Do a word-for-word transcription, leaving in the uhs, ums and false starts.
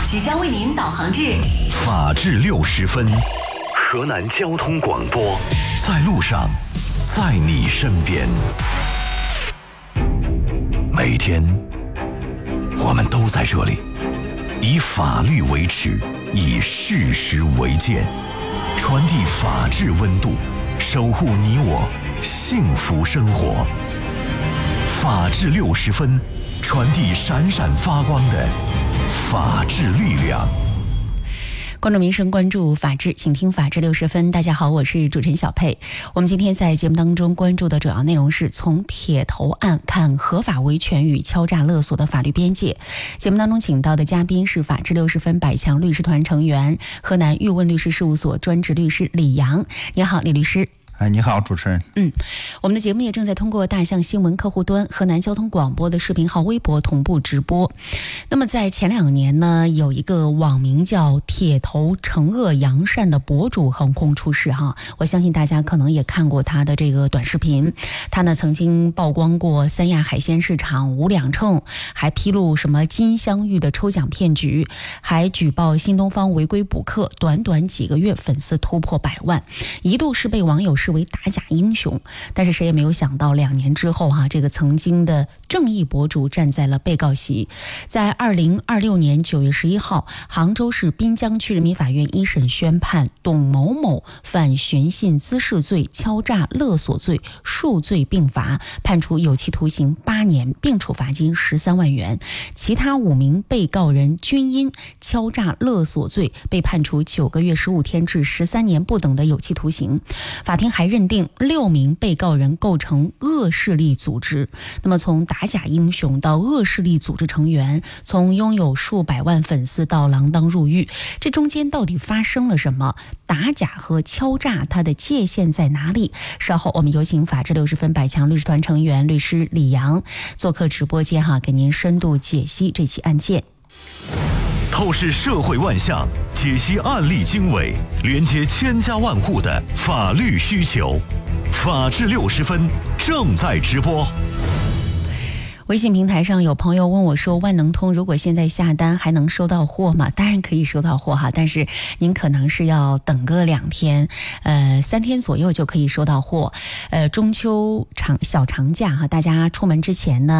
即将为您导航至法治六十分，河南交通广播，在路上，在你身边。每天，我们都在这里，以法律为尺，以事实为鉴，传递法治温度，守护你我幸福生活。法治六十分，传递闪闪发光的法治力量。 关注民生，关注法治，请听法治六十分。大家好，我是主持人小佩。我们今天在节目当中关注的主要内容是从铁头案看合法维权与敲诈勒索的法律边界。节目当中请到的嘉宾是法治六十分百强律师团成员、河南玉问律师事务所专职律师李阳。你好，李律师。 哎，你好，主持人。 嗯，我们的节目也正在通过大象新闻客户端、河南交通广播的视频号、微博同步直播。那么在前两年呢，有一个网名叫铁头惩恶扬善的博主横空出世哈，我相信大家可能也看过他的这个短视频。他呢曾经曝光过三亚海鲜市场五两秤，还披露什么金镶玉的抽奖骗局，还举报新东方违规补课，短短几个月粉丝突破百万，一度是被网友视为打假英雄。但是谁也没有想到，两年之后哈、啊，这个曾经的正义博主站在了被告席。在二零二六年九月十一号，杭州市滨江区人民法院一审宣判董某某犯寻衅滋事罪、敲诈勒索罪数罪并罚，判处有期徒刑八年，并处罚金十三万元。其他五名被告人均因敲诈勒索罪被判处九个月十五天至十三年不等的有期徒刑。法庭还认定六名被告人构成恶势力组织。那么从打假英雄到恶势力组织成员，从拥有数百万粉丝到锒铛入狱，这中间到底发生了什么？打假和敲诈它的界限在哪里？稍后我们有请法治六十分百强律师团成员律师李阳做客直播间哈，给您深度解析这起案件。 透视社会万象，解析案例经纬，连接千家万户的法律需求。法治六十分正在直播。 微信平台上有朋友问我说，万能通如果现在下单还能收到货吗？当然可以收到货哈，但是您可能是要等个两天，呃，三天左右就可以收到货。呃，中秋长小长假哈，大家出门之前呢